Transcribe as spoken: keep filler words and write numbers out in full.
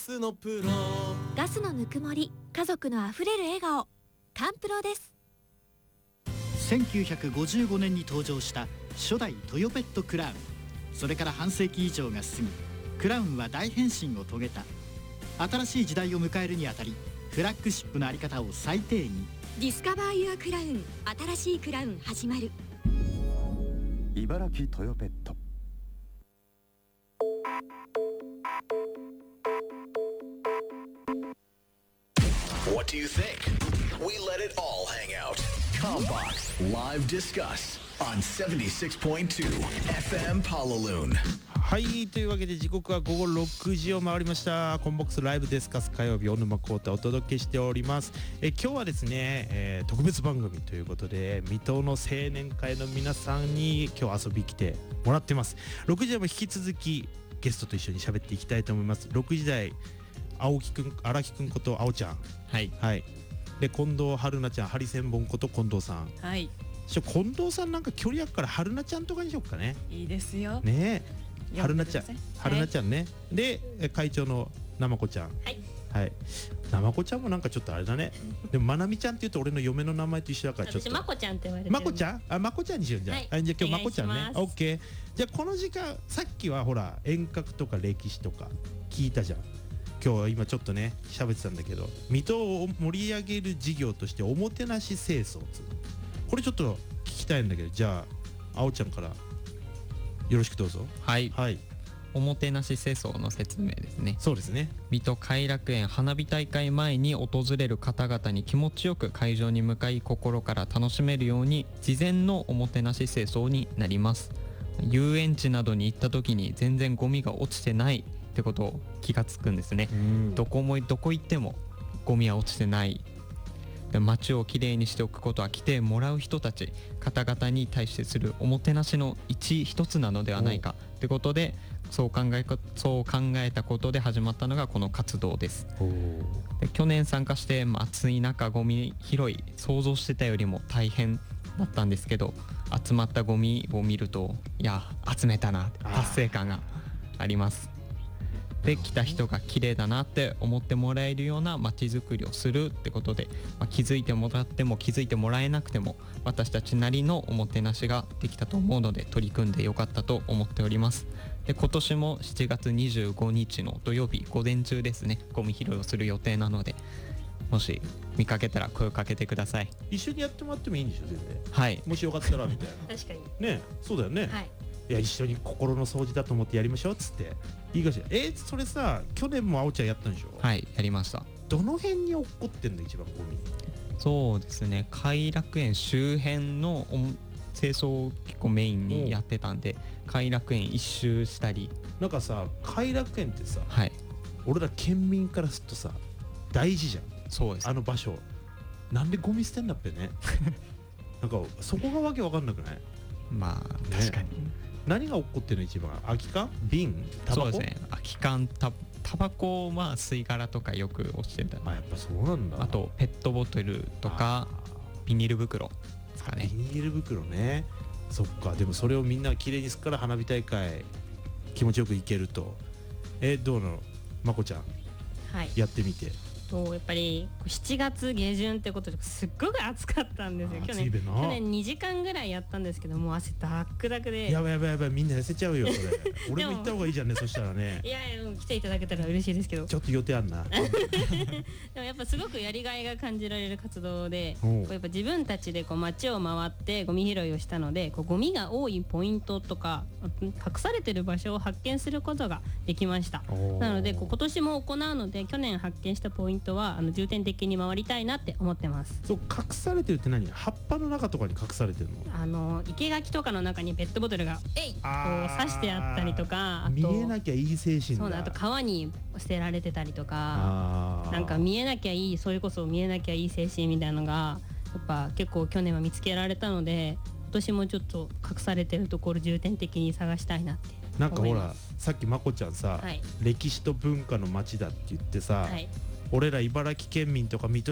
スのプロ。 ガスのぬくもり、家族のあふれる笑顔、カンプロです。 せんきゅうひゃくごじゅうごねんに登場した初代トヨペットクラウン。それから半世紀以上が過ぎ、クラウンは大変身を遂げた。新しい時代を迎えるにあたり、フラッグシップの在り方を再定義。 ディスカバーユアクラウン、新しいクラウン始まる。 茨城トヨペット。 What do you think? We let it all hang out. Combox Live Discuss on セブンティーシックスポイントツー エフエム Pallaloon。 はい、というわけで時刻は午後ろくじを回りました。コンボックスライブディスカス火曜日、小沼孝太お届けしております。え今日はですね、えー、特別番組ということで水戸の青年会の皆さんに今日遊び来てもらってます。ろくじ台も引き続きゲストと一緒に喋っていきたいと思います。ろくじ台青木くん、荒木くんこと青ちゃん、 はいはい、で近藤春菜ちゃん、ハリセンボンこと近藤さん、 はい、 近藤さんなんか距離あるから春菜ちゃんとかにしよっかね。 いいですよねえ、春菜ちゃん、春菜ちゃんね、 はい、 で会長のなまこちゃん、 はいはい、なまこちゃんもなんかちょっとあれだね。でもまなみちゃんって言うと俺の嫁の名前と一緒だからちょっと私まこちゃんって言われてる。 まこちゃん、あ、まこちゃんにしようじゃん、はい、あ、じゃあ今日まこちゃんね、オッケー。じゃあこの時間、さっきはほら遠隔とか歴史とか聞いたじゃん。今日は今ちょっとね喋ってたんだけど、水戸を盛り上げる事業としておもてなし清掃、これちょっと聞きたいんだけど、じゃあ青ちゃんからよろしくどうぞ。 はい、 はい、 おもてなし世相の説明ですね。 そうですね。 水戸偕楽園花火大会前に訪れる方々に気持ちよく会場に向かい心から楽しめるように事前のおもてなし清掃になります。遊園地などに行った時に全然ゴミが落ちてないってことを気がつくんですね。どこもどこ行ってもゴミは落ちてない。で街をきれいにしておくことは来てもらう人たち方々に対してするおもてなしの一一つなのではないかってことで、そう考えかそう考えたことで始まったのがこの活動です。で去年参加して、まあ、暑い中ゴミ拾い想像してたよりも大変だったんですけど、集まったゴミを見ると、いや集めたな、達成感があります。で来た人が綺麗だなって思ってもらえるような街づくりをするってことで、まあ、気づいてもらっても気づいてもらえなくても私たちなりのおもてなしができたと思うので、取り組んでよかったと思っております。で今年もしちがつにじゅうごにちの土曜日午前中ですね、ゴミ拾いをする予定なので、もし見かけたら声をかけてください。 一緒にやってもらってもいいんでしょ全然。 はい、 もしよかったらみたいな。 確かにね、そうだよね。 はい、 いや一緒に心の掃除だと思ってやりましょうっつっていいかしら。えー、それさ去年もあおちゃんやったんでしょ。 はい、やりました。 どの辺に落っこってんの一番ゴミ。 そうですね、偕楽園周辺の清掃を結構メインにやってたんで、偕楽園一周したり。 なんかさ偕楽園ってさ、 はい、 俺ら県民からするとさ大事じゃん。 そうです、 あの場所なんでゴミ捨てんだっぺね。なんかそこがわけわかんなくない。 まあ、ね、確かに。 何が起こってるの一番。空き缶、瓶、タバコ。 そうですね、空き缶、タタバコ、まあ吸い殻とかよく落ちてた、ね、 あ、やっぱそうなんだ。 あとペットボトルとかビニール袋ですかね。 ビニール袋ね。そっか。でもそれをみんなきれいにすっから花火大会気持ちよく行けると。えー、どうなのまこちゃん、 はい、 やってみて。 とやっぱりしちがつげじゅんってことですっごく暑かったんですよ。去年去年にじかんぐらいやったんですけど、もう汗ダックダクで。 やばいやばいやばい、みんな痩せちゃうよそれ。俺も行った方がいいじゃんね。そしたらね。 いやいや、来ていただけたら嬉しいですけど。 ちょっと予定あんな。でもやっぱすごくやりがいが感じられる活動で、こうやっぱ自分たちでこう街を回ってゴミ拾いをしたので、こうゴミが多いポイントとか隠されてる場所を発見することができました。なのでこう今年も行うので、去年発見したポイントはあの重点的に回りたいなって思ってます。 そう、隠されてるって何？葉っぱの中とかに隠されてるの？ あの生垣とかの中にペットボトルがえいこう刺してあったりとか、あと見えなきゃいい精神だ。 そうだ、あと川に捨てられてたりとか、なんか見えなきゃいい、それこそ見えなきゃいい精神みたいなのがやっぱ結構去年は見つけられたので、今年もちょっと隠されてるところ重点的に探したいなって思います。 なんかほらさっきまこちゃんさ、 はい、 歴史と文化の街だって言ってさ、はい、俺ら茨城県民とか水戸